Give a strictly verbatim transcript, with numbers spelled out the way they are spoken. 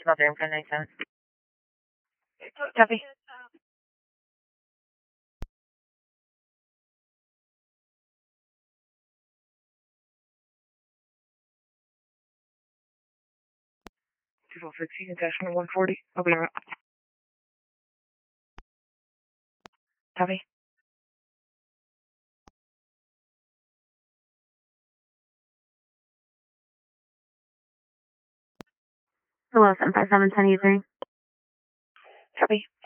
Not there, ten ninety-seven. Copy. two twelve sixteen, attachment one forty. I'll be around. Copy. Hello, seven five seven, ten E three. Copy.